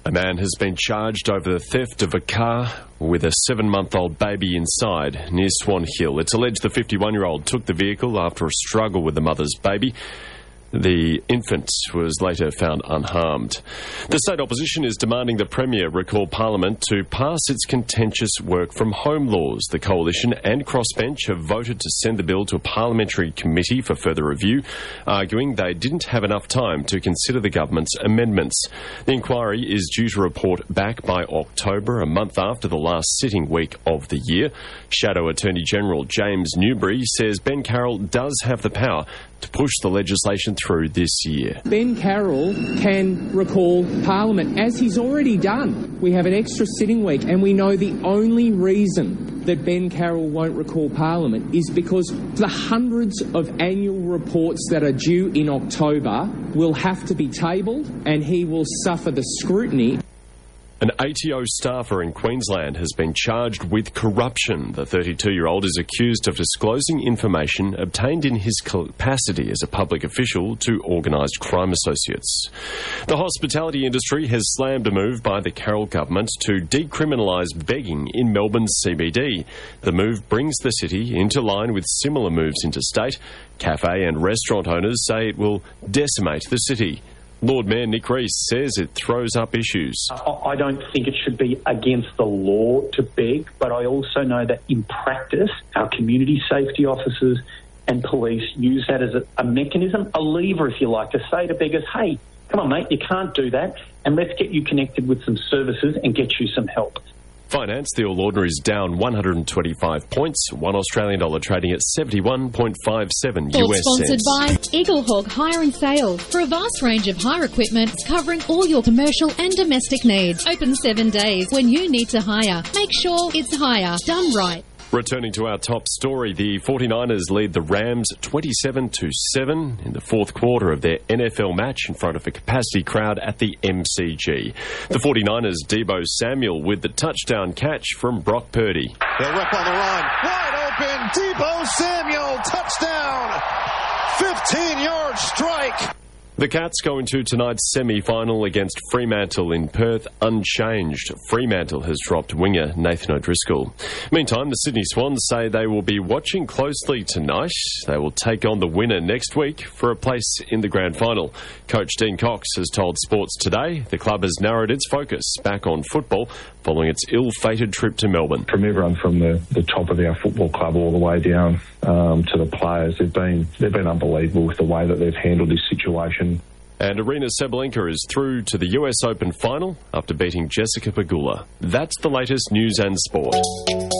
A man has been charged over the theft of a car with a 7-month-old baby inside near Swan Hill. It's alleged the 51-year-old took the vehicle after a struggle with the mother's baby. The infant was later found unharmed. The state opposition is demanding the Premier recall Parliament to pass its contentious work from home laws. The Coalition and Crossbench have voted to send the bill to a parliamentary committee for further review, arguing they didn't have enough time to consider the government's amendments. The inquiry is due to report back by October, a month after the last sitting week of the year. Shadow Attorney General James Newbury says Ben Carroll does have the power to push the legislation through this year. Ben Carroll can recall Parliament, as he's already done. We have an extra sitting week, and we know the only reason that Ben Carroll won't recall Parliament is because the hundreds of annual reports that are due in October will have to be tabled, and he will suffer the scrutiny. An ATO staffer in Queensland has been charged with corruption. The 32-year-old is accused of disclosing information obtained in his capacity as a public official to organised crime associates. The hospitality industry has slammed a move by the Carroll government to decriminalise begging in Melbourne's CBD. The move brings the city into line with similar moves interstate. Cafe and restaurant owners say it will decimate the city. Lord Mayor Nick Rees says it throws up issues. I don't think it should be against the law to beg, but I also know that in practice, our community safety officers and police use that as a mechanism, a lever, if you like, to say to beggars, hey, come on, mate, you can't do that, and let's get you connected with some services and get you some help. Finance, the All Ordinary is down 125 points, $1 Australian dollar trading at 71.57 US sponsored cents. by Eaglehawk Hire and Sales for a vast range of hire equipment covering all your commercial and domestic needs. Open 7 days. When you need to hire, make sure it's hire done right. Returning to our top story, the 49ers lead the Rams 27-7 in the fourth quarter of their NFL match in front of a capacity crowd at the MCG. The 49ers' Deebo Samuel with the touchdown catch from Brock Purdy. They'll rip on the run. Wide open, Deebo Samuel, touchdown! 15-yard strike. The Cats go into tonight's semi-final against Fremantle in Perth unchanged. Fremantle has dropped winger Nathan O'Driscoll. Meantime, the Sydney Swans say they will be watching closely tonight. They will take on the winner next week for a place in the grand final. Coach Dean Cox has told Sports Today the club has narrowed its focus back on football following its ill-fated trip to Melbourne. From everyone from the top of our football club all the way down to the players, they've been unbelievable with the way that they've handled this situation. And Arina Sabalenka is through to the US Open final after beating Jessica Pegula. That's the latest news and sport.